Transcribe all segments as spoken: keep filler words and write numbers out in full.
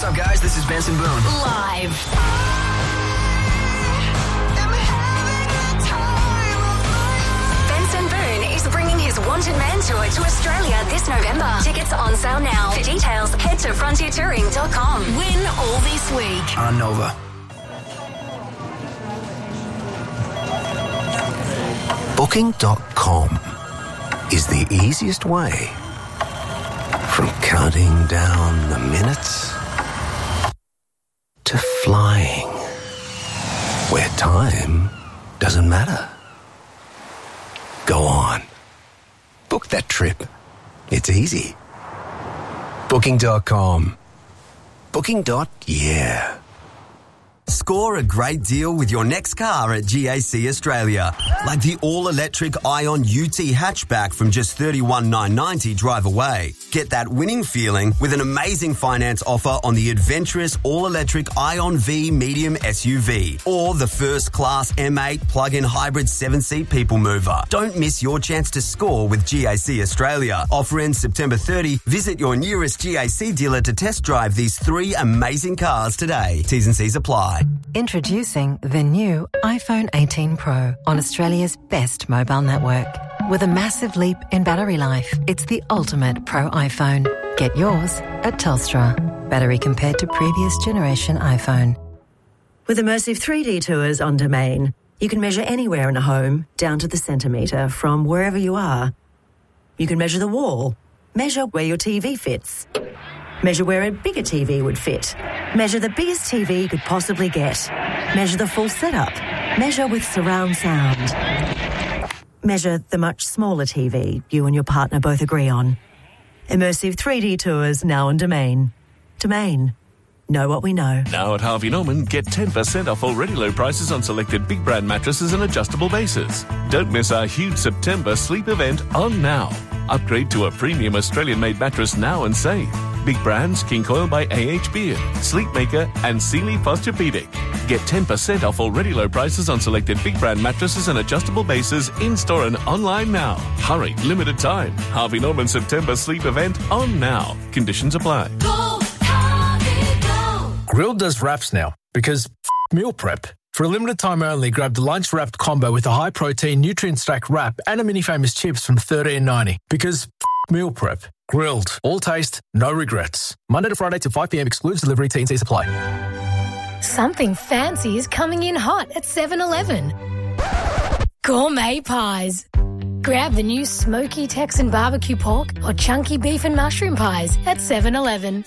What's up, guys? This is Benson Boone. Live. Benson Boone is bringing his Wanted Man tour to Australia this November. Tickets on sale now. For details, head to frontier touring dot com. Win all this week. On Nova. Booking dot com is the easiest way from counting down the minutes to flying, where time doesn't matter. Go on. Book that trip. It's easy. Booking dot com. Booking. Yeah. Score a great deal with your next car at G A C Australia. Like the all-electric Ion U T hatchback from just thirty-one thousand nine hundred ninety dollars drive away. Get that winning feeling with an amazing finance offer on the adventurous all-electric Ion V medium S U V or the first-class M eight plug-in hybrid seven-seat people mover. Don't miss your chance to score with G A C Australia. Offer ends September thirtieth. Visit your nearest G A C dealer to test drive these three amazing cars today. T's and C's apply. Introducing the new iPhone eighteen Pro on Australia's best mobile network. With a massive leap in battery life, it's the ultimate Pro iPhone. Get yours at Telstra. Battery compared to previous generation iPhone. With immersive three D tours on Domain, you can measure anywhere in a home, down to the centimetre, from wherever you are. You can measure the wall, measure where your T V fits, measure where a bigger T V would fit, measure the biggest T V you could possibly get, measure the full setup, measure with surround sound, measure the much smaller T V you and your partner both agree on. Immersive three D tours now on Domain. Domain. Know what we know. Now at Harvey Norman, get ten percent off already low prices on selected big brand mattresses and adjustable bases. Don't miss our huge September sleep event on now. Upgrade to a premium Australian-made mattress now and save. Big brands, King Coil by A H Beard, Sleepmaker and Sealy Posturepedic. Get ten percent off already low prices on selected big brand mattresses and adjustable bases in-store and online now. Hurry, limited time. Harvey Norman September sleep event on now. Conditions apply. Go, Harvey, go. Grilled does wraps now because f- meal prep. For a limited time only, grab the lunch wrapped combo with a high-protein, nutrient-stacked wrap and a mini famous chips from thirteen ninety. Because f- meal prep. Grilled. All taste, no regrets. Monday to Friday to five p.m. excludes delivery. T and C's apply. Something fancy is coming in hot at seven eleven. Gourmet pies. Grab the new smoky Texan barbecue pork or chunky beef and mushroom pies at seven eleven.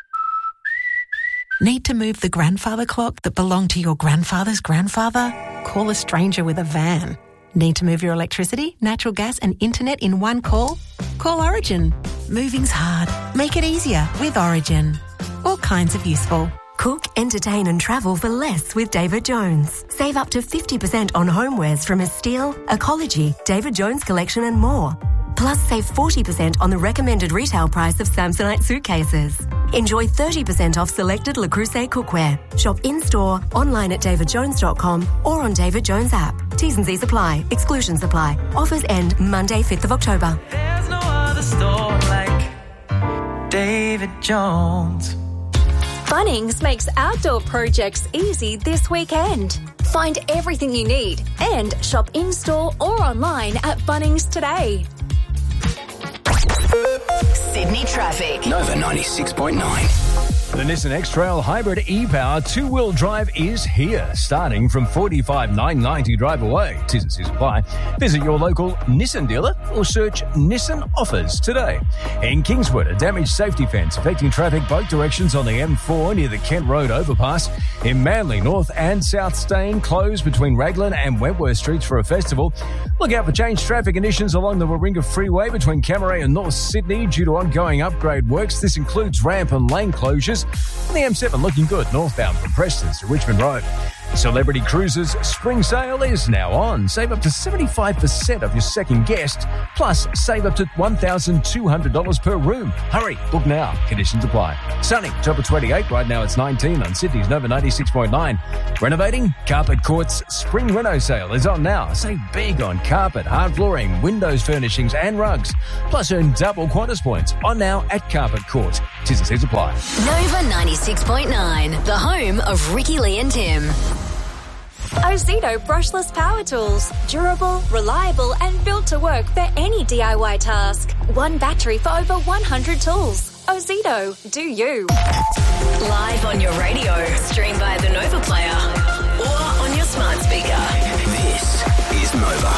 Need to move the grandfather clock that belonged to your grandfather's grandfather? Call a stranger with a van. Need to move your electricity, natural gas and internet in one call? Call Origin. Moving's hard. Make it easier with Origin. All kinds of useful. Cook, entertain and travel for less with David Jones. Save up to fifty percent on homewares from Estelle, Ecology, David Jones Collection and more. Plus save forty percent on the recommended retail price of Samsonite suitcases. Enjoy thirty percent off selected Le Creuset cookware. Shop in-store, online at david jones dot com or on David Jones app. T's and C's apply. Exclusions apply. Offers end Monday, fifth of October. There's no other store like David Jones. Bunnings makes outdoor projects easy this weekend. Find everything you need and shop in-store or online at Bunnings today. Sydney traffic. Nova ninety-six point nine. The Nissan X-Trail Hybrid e-Power two-wheel drive is here, starting from forty-five thousand nine hundred ninety dollars drive away. T's and C's apply. Visit your local Nissan dealer or search Nissan offers today. In Kingswood, a damaged safety fence affecting traffic both directions on the M four near the Kent Road overpass. In Manly, North and South Stane closed between Raglan and Wentworth Streets for a festival. Look out for changed traffic conditions along the Warringah Freeway between Camaray and North Sydney due to ongoing upgrade works. This includes ramp and lane closures. And the M seven looking good northbound from Preston to Richmond Road. Celebrity Cruises spring sale is now on. Save up to seventy-five percent of your second guest, plus save up to one thousand two hundred dollars per room. Hurry, book now. Conditions apply. Sunny, top of twenty-eight. Right now it's nineteen on Sydney's Nova ninety-six point nine. Renovating? Carpet Court's spring reno sale is on now. Save big on carpet, hard flooring, windows, furnishings and rugs. Plus earn double Qantas points on now at Carpet Court. T's and C's apply. Nova ninety-six point nine, the home of Ricky Lee and Tim. Ozito brushless power tools. Durable, reliable and built to work for any D I Y task. One battery for over one hundred tools. Ozito, do you. Live on your radio. Stream via the Nova Player. Or on your smart speaker. This is Nova.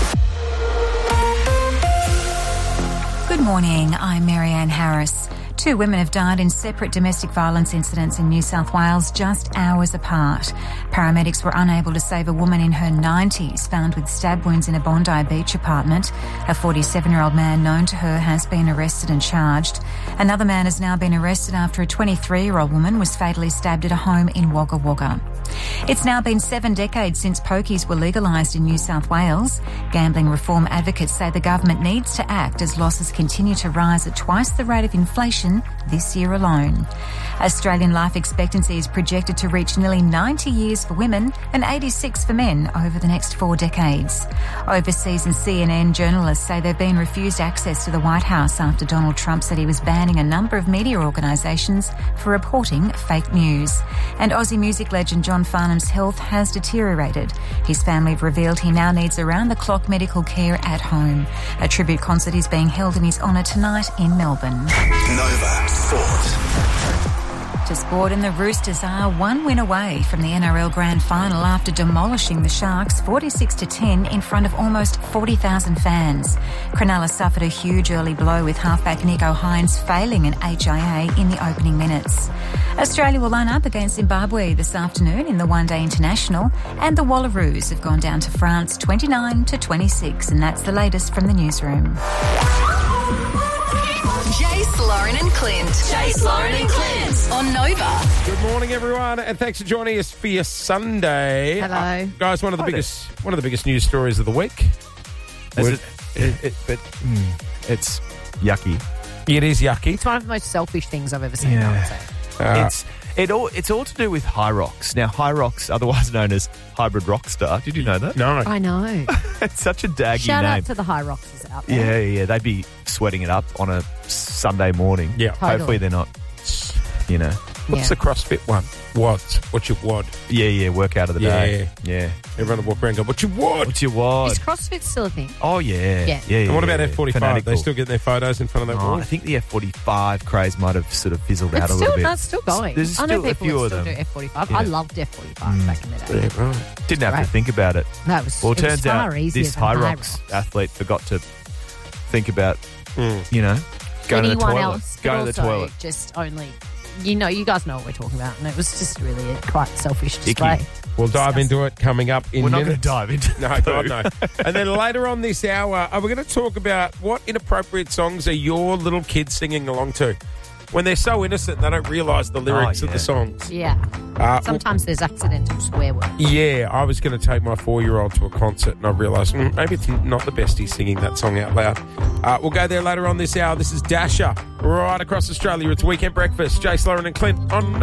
Good morning, I'm Marianne Harris. Two women have died in separate domestic violence incidents in New South Wales just hours apart. Paramedics were unable to save a woman in her nineties found with stab wounds in a Bondi Beach apartment. A forty-seven-year-old man known to her has been arrested and charged. Another man has now been arrested after a twenty-three-year-old woman was fatally stabbed at a home in Wagga Wagga. It's now been seven decades since pokies were legalised in New South Wales. Gambling reform advocates say the government needs to act as losses continue to rise at twice the rate of inflation this year alone. Australian life expectancy is projected to reach nearly ninety years for women and eighty-six for men over the next four decades. Overseas and C N N journalists say they've been refused access to the White House after Donald Trump said he was banning a number of media organisations for reporting fake news. And Aussie music legend John Farnham's health has deteriorated. His family have revealed he now needs around-the-clock medical care at home. A tribute concert is being held in his honour tonight in Melbourne. Nova Sport. To sport, and the Roosters are one win away from the N R L Grand Final after demolishing the Sharks forty-six to ten in front of almost forty thousand fans. Cronulla suffered a huge early blow with halfback Nico Hines failing an H I A in the opening minutes. Australia will line up against Zimbabwe this afternoon in the one-day international, and the Wallaroos have gone down to France twenty-nine to twenty-six, and that's the latest from the newsroom. Jace, Lauren and Clint. Jace, Lauren and Clint on Nova. Good morning, everyone, and thanks for joining us for your Sunday. Hello. Uh, guys, one of the Hi biggest one of the biggest news stories of the week. Is Would- it, it, it, but mm, it's yucky. It is yucky. It's one of the most selfish things I've ever seen, Yeah. I would say. Uh, it's it all it's all to do with Hyrox. Now, Hyrox, otherwise known as Hybrid Rockstar. Did you know that? No. I know. It's such a daggy Shout name. out to the High Rockers out there. Yeah, yeah, they'd be sweating it up on a Sunday morning. Yeah. Totally. Hopefully they're not, you know. What's Yeah. the CrossFit one? What? What's your wad? Yeah, yeah, workout of the day. Yeah. Everyone will walk around and go, what's your wad? What's your wad? Is CrossFit still a thing? Oh, yeah. Yeah. Yeah, And what about yeah, F forty-five? fanatical. They still get their photos in front of that Oh, wall? I think the F forty-five craze might have sort of fizzled out It's a still, little bit. that's still going. There's I know still a people few that of still them. do F forty-five. Yeah. I loved F forty-five back in the day. Yeah, right. Didn't have Right. to think about it. That was, Well, it it was turns far out easier this than High Hyrox Rocks. athlete forgot to think about, Mm. you know, going to the Anyone toilet. else, but Going to the also toilet. just only, you know, you guys know what we're talking about, and it was just really a quite selfish display. We'll dive into it coming up in We're not going minutes. to dive into No, God, no. And then later on this hour, uh, we're going to talk about what inappropriate songs are your little kids singing along to. When they're so innocent, they don't realise the lyrics Oh, of yeah. the songs. Yeah. Uh, Sometimes there's accidental swear words. Yeah, I was going to take my four-year-old to a concert, and I realised mm, maybe it's not the best he's singing that song out loud. Uh, we'll go there later on this hour. This is Dasher, right across Australia. It's Weekend Breakfast. Jace, Lauren and Clint on